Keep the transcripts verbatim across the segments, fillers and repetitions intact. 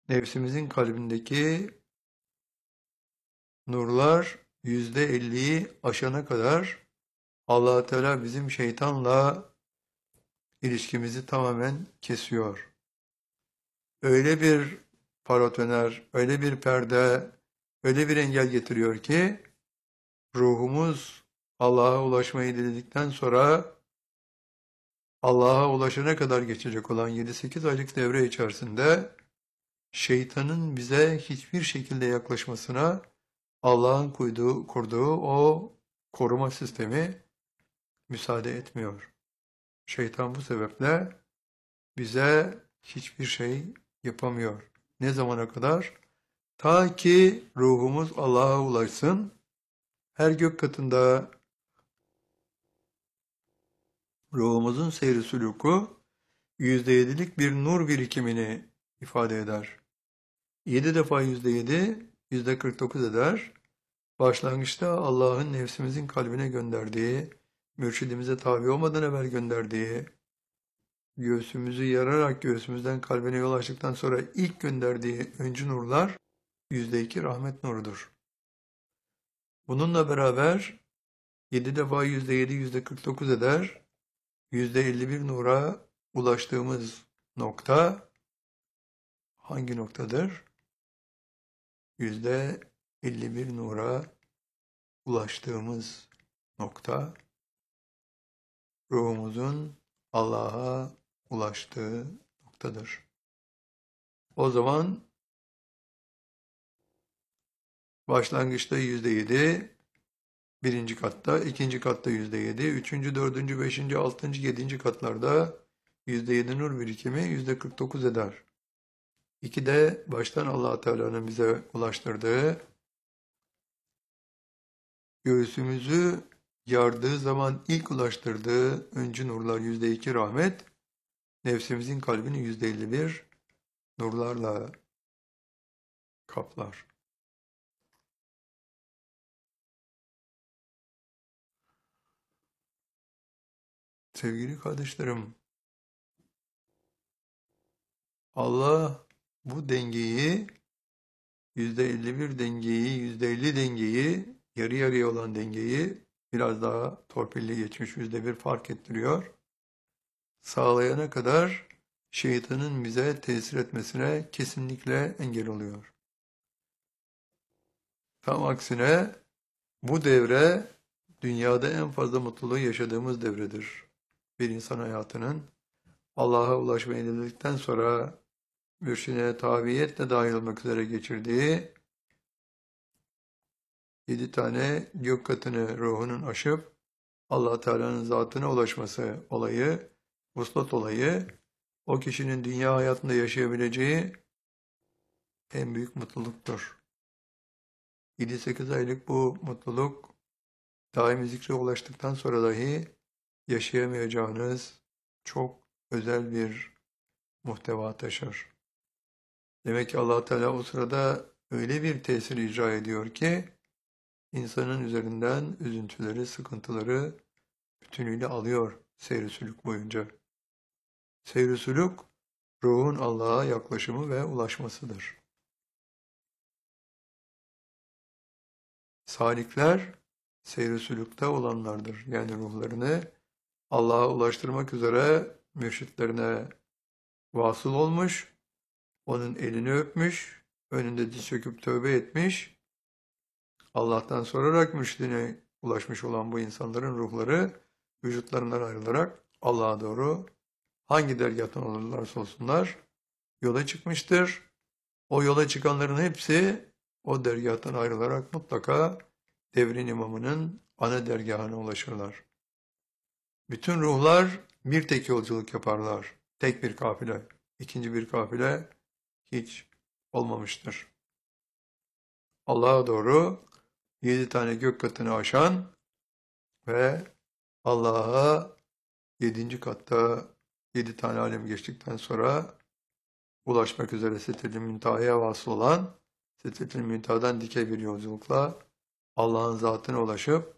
Nefsimizin kalbindeki nurlar yüzde elliyi aşana kadar Allah Teala bizim şeytanla ilişkimizi tamamen kesiyor. Öyle bir paratoner, öyle bir perde, öyle bir engel getiriyor ki ruhumuz Allah'a ulaşmayı diledikten sonra Allah'a ulaşana kadar geçecek olan yedi sekiz aylık devre içerisinde şeytanın bize hiçbir şekilde yaklaşmasına Allah'ın kurduğu, kurduğu o koruma sistemi müsaade etmiyor. Şeytan bu sebeple bize hiçbir şey yapamıyor. Ne zamana kadar? Ta ki ruhumuz Allah'a ulaşsın. Her gök katında ruhumuzun seyri sülûku yüzde yedilik bir nur birikimini ifade eder. Yedi defa yüzde yedi, yüzde kırk dokuz eder. Başlangıçta Allah'ın nefsimizin kalbine gönderdiği, mürşidimize tabi olmadan evvel gönderdiği, göğsümüzü yararak göğsümüzden kalbine yol açtıktan sonra ilk gönderdiği öncü nurlar yüzde iki rahmet nurudur. Bununla beraber yedi defa yüzde yedi, yüzde kırk dokuz eder. yüzde elli bir nura ulaştığımız nokta hangi noktadır? yüzde elli bir nura ulaştığımız nokta ruhumuzun Allah'a ulaştığı noktadır. O zaman başlangıçta yüzde yedi, birinci katta, ikinci katta yüzde yedi, üçüncü, dördüncü, beşinci, altıncı, yedinci katlarda yüzde yedi nur birikimi yüzde kırk dokuz eder. İki de baştan Allah Teala'nın bize ulaştırdığı, göğsümüzü yardığı zaman ilk ulaştırdığı öncü nurlar yüzde iki rahmet, nefsimizin kalbini yüzde elli bir nurlarla kaplar. Sevgili kardeşlerim, Allah bu dengeyi, yüzde elli bir dengeyi, yüzde elli dengeyi, yarı yarıya olan dengeyi biraz daha torpilli geçmiş yüzde bir fark ettiriyor. Sağlayana kadar şeytanın bize tesir etmesine kesinlikle engel oluyor. Tam aksine bu devre dünyada en fazla mutluluğu yaşadığımız devredir. Bir insan hayatının Allah'a ulaşmayı diledikten sonra mürşidine tabiiyetle dahil olmak üzere geçirdiği yedi tane gök katını ruhunun aşıp Allah Teala'nın zatına ulaşması olayı, vuslat olayı, o kişinin dünya hayatında yaşayabileceği en büyük mutluluktur. yedi sekiz aylık bu mutluluk daimi zikre ulaştıktan sonra dahi yaşayamayacağınız çok özel bir muhteva taşır. Demek ki Allah Teala o sırada öyle bir tesir icra ediyor ki insanın üzerinden üzüntüleri, sıkıntıları bütünüyle alıyor seyr-i sülük boyunca. Seyr-i sülük ruhun Allah'a yaklaşımı ve ulaşmasıdır. Salikler seyr-i sülükte olanlardır. Yani ruhlarını Allah'a ulaştırmak üzere mürşitlerine vasıl olmuş, onun elini öpmüş, önünde diz çöküp tövbe etmiş, Allah'tan sorarak mürşidine ulaşmış olan bu insanların ruhları vücutlarından ayrılarak Allah'a doğru hangi dergâhtan olurlarsa olsunlar yola çıkmıştır. O yola çıkanların hepsi o dergâhtan ayrılarak mutlaka devrin imamının ana dergâhına ulaşırlar. Bütün ruhlar bir tek yolculuk yaparlar. Tek bir kafile. İkinci bir kafile hiç olmamıştır. Allah'a doğru yedi tane gök katını aşan ve Allah'a yedinci katta yedi tane alem geçtikten sonra ulaşmak üzere Sidratul Münteha'ya vasıl olan, Sidratul Münteha'dan dikey bir yolculukla Allah'ın zatına ulaşıp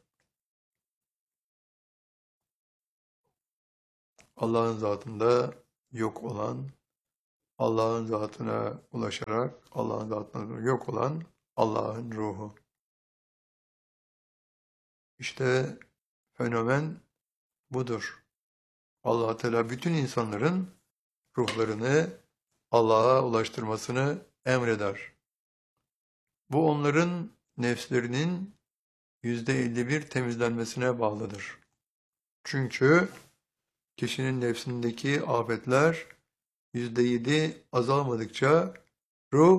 Allah'ın zatında yok olan Allah'ın zatına ulaşarak Allah'ın zatına yok olan Allah'ın ruhu. İşte fenomen budur. Allah Teala bütün insanların ruhlarını Allah'a ulaştırmasını emreder. Bu onların nefslerinin yüzde elli bir temizlenmesine bağlıdır. Çünkü kişinin nefsindeki afetler yüzde yedi azalmadıkça ruh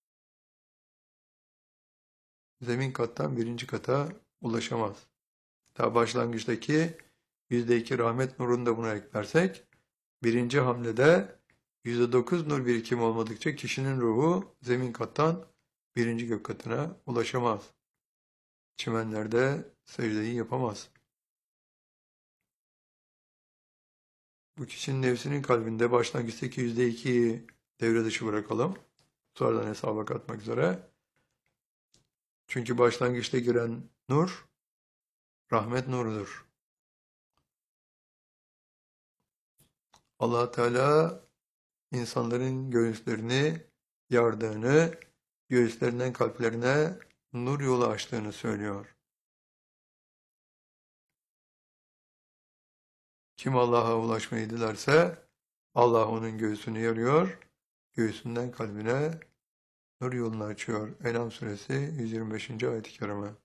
zemin kattan birinci kata ulaşamaz. Daha başlangıçtaki yüzde iki rahmet nurunu da buna eklersek, birinci hamlede yüzde dokuz nur birikimi olmadıkça kişinin ruhu zemin kattan birinci gök katına ulaşamaz. Çimenlerde secdeyi yapamaz. Bu kişinin nefsinin kalbinde başlangıçtaki yüzde ikiyi devre dışı bırakalım. Sonradan hesaba katmak üzere. Çünkü başlangıçta giren nur, rahmet nurudur. Allah Teala insanların göğüslerini yardığını, göğüslerinden kalplerine nur yolu açtığını söylüyor. Kim Allah'a ulaşmayı dilerse Allah onun göğsünü yarıyor, göğsünden kalbine nur yolunu açıyor. En'am suresi yüz yirmi beşinci ayet-i kerime.